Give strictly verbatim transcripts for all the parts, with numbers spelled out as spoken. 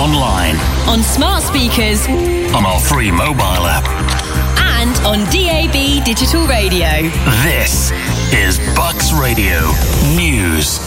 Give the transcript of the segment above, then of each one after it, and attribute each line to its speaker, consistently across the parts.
Speaker 1: online,
Speaker 2: on smart speakers,
Speaker 1: on our free mobile app,
Speaker 2: and on D A B digital radio.
Speaker 1: This is Bucks Radio News.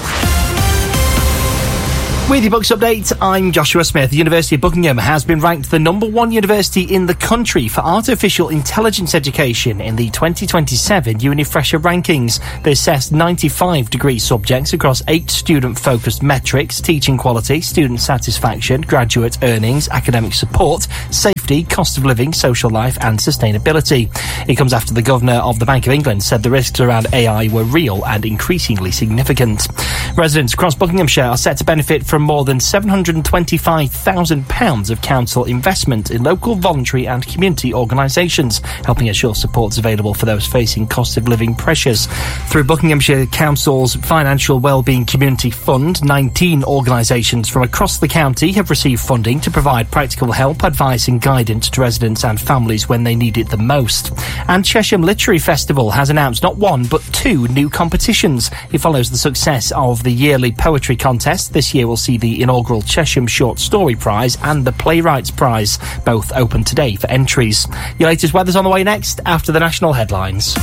Speaker 3: With your Bucks update, I'm Joshua Smith. The University of Buckingham has been ranked the number one university in the country for artificial intelligence education in the twenty twenty-seven UniFresher rankings. They assessed ninety-five degree subjects across eight student-focused metrics: teaching quality, student satisfaction, graduate earnings, academic support, safety, cost of living, social life and sustainability. It comes after the Governor of the Bank of England said the risks around A I were real and increasingly significant. Residents across Buckinghamshire are set to benefit from more than seven hundred twenty-five thousand pounds of council investment in local voluntary and community organisations, helping ensure supports available for those facing cost of living pressures. Through Buckinghamshire Council's Financial Wellbeing Community Fund, nineteen organisations from across the county have received funding to provide practical help, advice and guidance to residents and families when they need it the most. And Chesham Literary Festival has announced not one but two new competitions. It follows the success of the yearly poetry contest. This year will see the inaugural Chesham Short Story Prize and the Playwrights Prize, both open today for entries. Your latest weather's on the way next after the national headlines.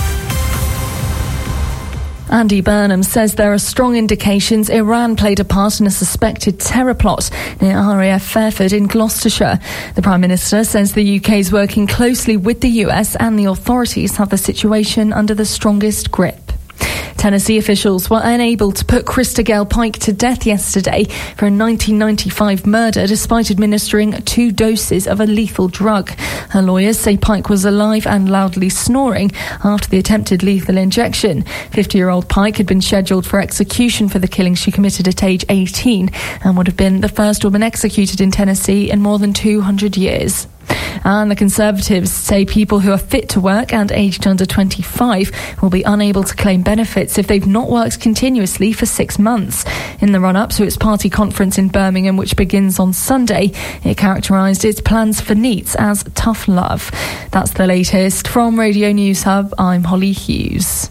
Speaker 4: Andy Burnham says there are strong indications Iran played a part in a suspected terror plot near R A F Fairford in Gloucestershire. The Prime Minister says the U K is working closely with the U S and the authorities have the situation under the strongest grip. Tennessee officials were unable to put Krista Gale Pike to death yesterday for a nineteen ninety-five murder despite administering two doses of a lethal drug. Her lawyers say Pike was alive and loudly snoring after the attempted lethal injection. fifty-year-old Pike had been scheduled for execution for the killing she committed at age eighteen and would have been the first woman executed in Tennessee in more than two hundred years. And the Conservatives say people who are fit to work and aged under twenty-five will be unable to claim benefits if they've not worked continuously for six months. In the run-up to its party conference in Birmingham, which begins on Sunday, it characterised its plans for NEETs as tough love. That's the latest. From Radio News Hub, I'm Holly Hughes.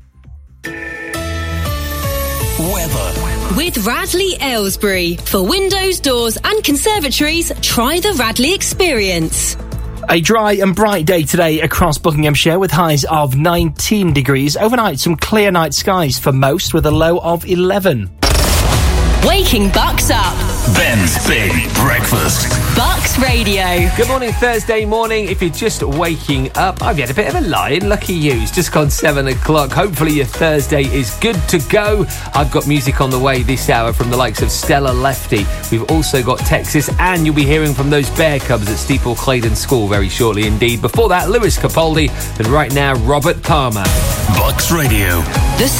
Speaker 1: Weather.
Speaker 2: With Radley Aylesbury. For windows, doors and conservatories, try the Radley experience.
Speaker 3: A dry and bright day today across Buckinghamshire with highs of nineteen degrees. Overnight, some clear night skies for most with a low of eleven.
Speaker 2: Waking Bucks up.
Speaker 1: Ben's Big Breakfast.
Speaker 2: Bucks Radio.
Speaker 5: Good morning, Thursday morning. If you're just waking up, I've had a bit of a lie-in. Lucky you. It's just gone seven o'clock. Hopefully your Thursday is good to go. I've got music on the way this hour from the likes of Stella Lefty. We've also got Texas, and you'll be hearing from those Bear Cubs at Steeple Claydon School very shortly indeed. Before that, Lewis Capaldi, and right now, Robert Palmer.
Speaker 1: Bucks Radio.
Speaker 2: The